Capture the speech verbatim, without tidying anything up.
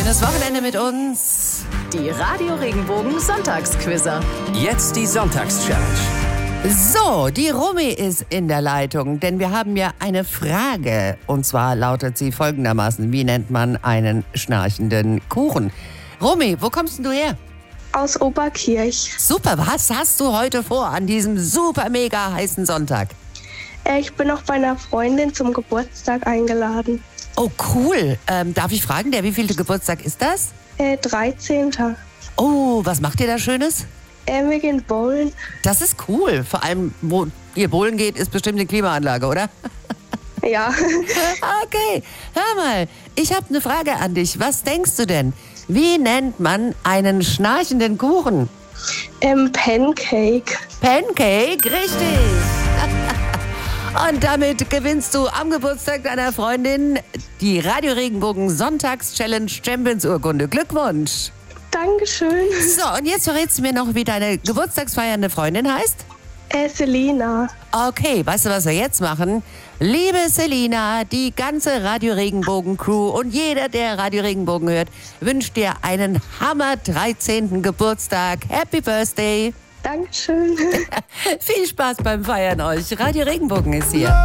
Schönes Wochenende mit uns. Die Radio Regenbogen Sonntagsquizzer. Jetzt die Sonntagschallenge. So, die Romy ist in der Leitung, denn wir haben ja eine Frage. Und zwar lautet sie folgendermaßen: Wie nennt man einen schnarchenden Kuchen? Romy, wo kommst denn du her? Aus Oberkirch. Super, was hast du heute vor an diesem super mega heißen Sonntag? Äh, ich bin auch bei einer Freundin zum Geburtstag eingeladen. Oh, cool. Ähm, darf ich fragen, der wievielte Geburtstag ist das? Äh, dreizehnten Oh, was macht ihr da Schönes? Äh, wir gehen bowlen. Das ist cool. Vor allem, wo ihr bowlen geht, ist bestimmt eine Klimaanlage, oder? Ja. Okay, hör mal, ich habe eine Frage an dich. Was denkst du denn? Wie nennt man einen schnarchenden Kuchen? Ähm, Pancake. Pancake, richtig. Und damit gewinnst du am Geburtstag deiner Freundin die Radio Regenbogen Sonntags-Challenge Champions Urkunde. Glückwunsch. Dankeschön. So, und jetzt verrätst du mir noch, wie deine geburtstagsfeiernde Freundin heißt? Äh, Selina. Okay, weißt du, was wir jetzt machen? Liebe Selina, die ganze Radio Regenbogen Crew und jeder, der Radio Regenbogen hört, wünscht dir einen Hammer dreizehnten Geburtstag. Happy Birthday. Dankeschön. Viel Spaß beim Feiern euch. Radio Regenbogen ist hier.